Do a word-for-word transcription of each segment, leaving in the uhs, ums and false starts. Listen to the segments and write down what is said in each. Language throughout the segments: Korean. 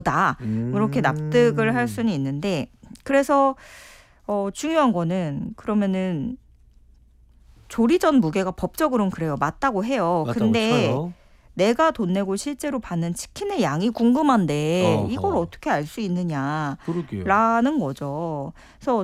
다 음. 이렇게 납득을 할 수는 있는데 그래서 어, 중요한 거는 그러면은 조리전 무게가 법적으로는 그래요. 맞다고 해요. 맞다고 근데 쳐요. 내가 돈 내고 실제로 받는 치킨의 양이 궁금한데 어허. 이걸 어떻게 알 수 있느냐라는 그러게요. 거죠. 그래서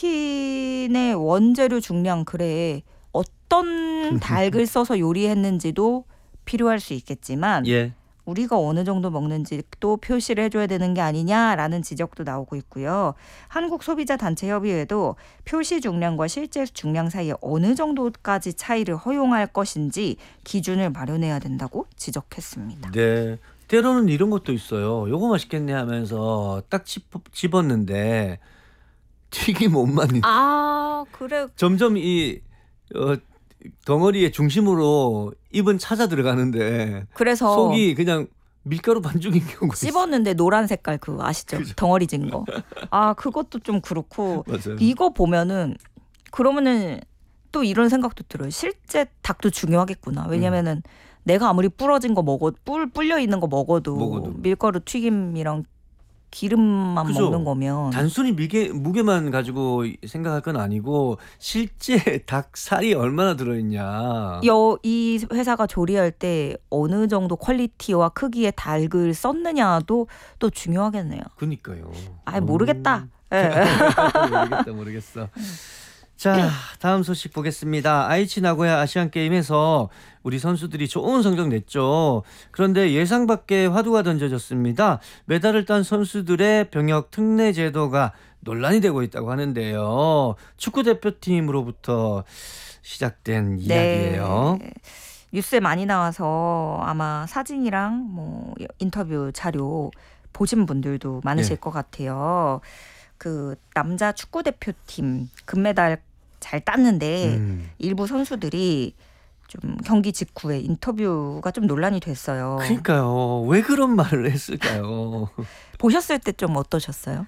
치킨의 원재료 중량 그래 어떤 닭을 써서 요리했는지도 필요할 수 있겠지만 예. 우리가 어느 정도 먹는지 또 표시를 해줘야 되는 게 아니냐라는 지적도 나오고 있고요. 한국소비자단체협의회도 표시 중량과 실제 중량 사이에 어느 정도까지 차이를 허용할 것인지 기준을 마련해야 된다고 지적했습니다. 네. 때로는 이런 것도 있어요. 요거 맛있겠네 하면서 딱 집, 집었는데 튀김 옷만 있- 아 그래. 점점 이 어, 덩어리의 중심으로 입은 찾아 들어가는데 그래서 속이 그냥 밀가루 반죽인 경우가 있어요. 씹었는데 노란 색깔 그거 아시죠? 그죠. 덩어리 진 거. 아 그것도 좀 그렇고 맞아요. 이거 보면은 그러면은 또 이런 생각도 들어요. 실제 닭도 중요하겠구나. 왜냐면은 음. 내가 아무리 부러진 거 먹어 뿔 불려 있는 거 먹어도, 먹어도. 밀가루 튀김이랑 기름만 그죠. 먹는 거면 단순히 무게, 무게만 가지고 생각할 건 아니고 실제 닭살이 얼마나 들어있냐. 여, 이 회사가 조리할 때 어느 정도 퀄리티와 크기의 닭을 썼느냐도 또 중요하겠네요. 그니까요. 아 모르겠다. 음. 예. 모르겠다 모르겠어. 자, 다음 소식 보겠습니다. 아이치 나고야 아시안게임에서 우리 선수들이 좋은 성적 냈죠. 그런데 예상 밖의 화두가 던져졌습니다. 메달을 딴 선수들의 병역 특례 제도가 논란이 되고 있다고 하는데요. 축구대표팀으로부터 시작된 이야기예요. 네. 뉴스에 많이 나와서 아마 사진이랑 뭐 인터뷰 자료 보신 분들도 많으실 네. 것 같아요. 그 남자 축구 대표팀 금메달 잘 땄는데 음. 일부 선수들이 좀 경기 직후에 인터뷰가 좀 논란이 됐어요. 그러니까요. 왜 그런 말을 했을까요? 보셨을 때 좀 어떠셨어요?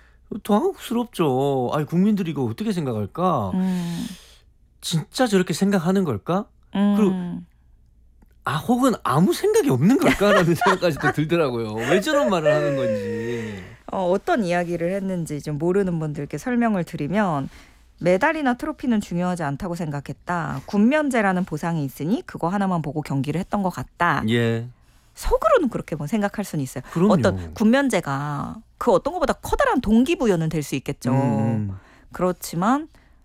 당혹스럽죠. 아니 국민들이 이거 어떻게 생각할까? 음, 진짜 저렇게 생각하는 걸까? 음. 그리고 아 혹은 아무 생각이 없는 걸까라는 생각까지도 들더라고요. 왜 저런 말을 하는 건지. 어, 어떤 이야기를 했는지 좀 모르는 분들께 설명을 드리면 메달이나 트로피는 중요하지 않다고 생각했다. 군면제라는 보상이 있으니 그거 하나만 보고 경기를 했던 것 같다. 예. 속으로는 그렇게 뭐 생각할 수는 있어요. 그럼요. 어떤 군면제가 그 어떤 것보다 커다란 동기부여는 될 수 있겠죠. 음. 그렇지만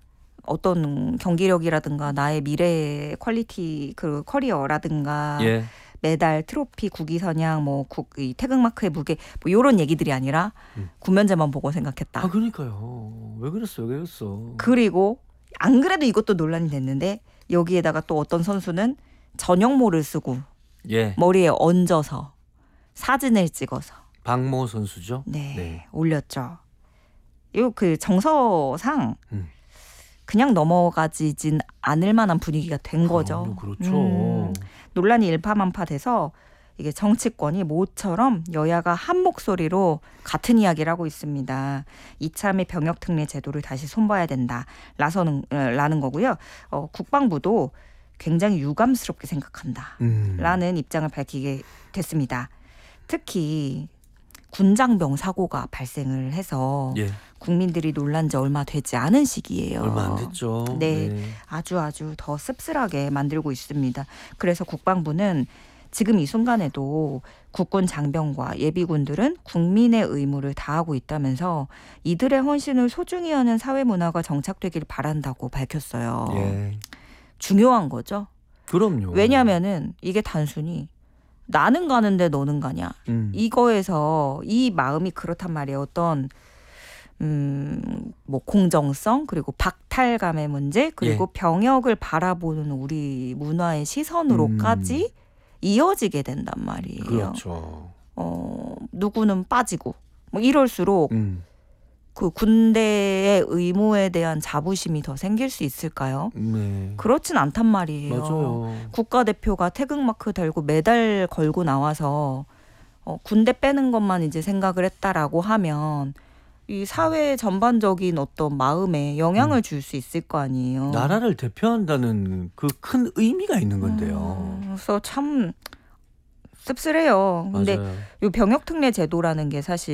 어떤 경기력이라든가 나의 미래의 퀄리티 그 커리어라든가 예. 메달, 트로피, 국위선양, 뭐 국, 이 태극마크의 무게 뭐 이런 얘기들이 아니라 음. 군면제만 보고 생각했다. 아 그러니까요. 왜 그랬어? 왜 그랬어? 그리고 안 그래도 이것도 논란이 됐는데 여기에다가 또 어떤 선수는 전용모를 쓰고 예. 머리에 얹어서 사진을 찍어서 박모 선수죠. 네, 네. 올렸죠. 요 그 정서상 음. 그냥 넘어가지진 않을 만한 분위기가 된 거죠. 그럼요, 그렇죠. 음, 논란이 일파만파돼서 이게 정치권이 모처럼 여야가 한 목소리로 같은 이야기를 하고 있습니다. 이참에 병역특례 제도를 다시 손봐야 된다. 라서는, 라는 거고요. 어, 국방부도 굉장히 유감스럽게 생각한다. 음. 라는 입장을 밝히게 됐습니다. 특히 군장병 사고가 발생을 해서 예. 국민들이 놀란 지 얼마 되지 않은 시기예요. 얼마 안 됐죠. 네. 네. 아주 아주 더 씁쓸하게 만들고 있습니다. 그래서 국방부는 지금 이 순간에도 국군 장병과 예비군들은 국민의 의무를 다하고 있다면서 이들의 헌신을 소중히 하는 사회 문화가 정착되길 바란다고 밝혔어요. 예. 중요한 거죠. 그럼요. 왜냐하면은 이게 단순히 나는 가는데 너는 가냐. 음. 이거에서 이 마음이 그렇단 말이에요. 어떤 음, 뭐 공정성 그리고 박탈감의 문제 그리고 예. 병역을 바라보는 우리 문화의 시선으로까지 음. 이어지게 된단 말이에요. 그렇죠. 어, 누구는 빠지고 뭐 이럴수록 음. 그 군대의 의무에 대한 자부심이 더 생길 수 있을까요? 네. 그렇진 않단 말이에요. 맞아요. 국가대표가 태극마크 달고 메달 걸고 나와서 어, 군대 빼는 것만 이제 생각을 했다라고 하면 이 사회 전반적인 어떤 마음에 영향을 음. 줄 수 있을 거 아니에요. 나라를 대표한다는 그 큰 의미가 있는 건데요. 음, 그래서 참 씁쓸해요. 근데 맞아요. 이 병역특례 제도라는 게 사실